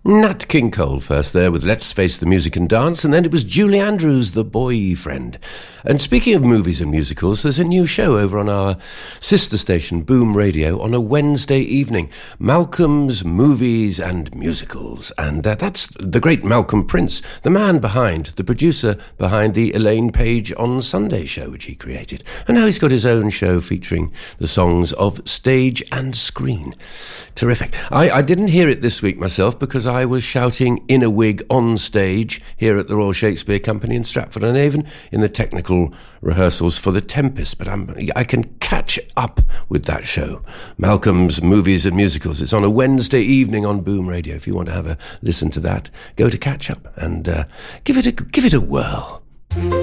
Nat King Cole first there with Let's Face the Music and Dance, and then it was Julie Andrews, The Boyfriend. And speaking of movies and musicals, there's a new show over on our sister station, Boom Radio, on a Wednesday evening, Malcolm's Movies and Musicals. And that's the great Malcolm Prince, the man behind, the producer behind the Elaine Page on Sunday show, which he created. And now he's got his own show featuring the songs of stage and screen. Terrific. I didn't hear it this week myself because I was shouting in a wig on stage here at the Royal Shakespeare Company in Stratford-on-Avon in the technical rehearsals for The Tempest, but I can catch up with that show, Malcolm's Movies and Musicals. It's on a Wednesday evening on Boom Radio. If you want to have a listen to that, go to Catch Up and give it a whirl.